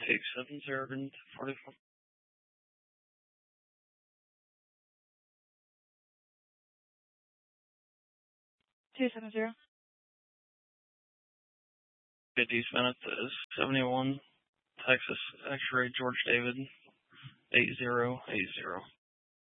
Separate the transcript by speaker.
Speaker 1: 870 44.
Speaker 2: 270.
Speaker 1: 50 minutes is 71, Texas, X-ray, George David, 8080.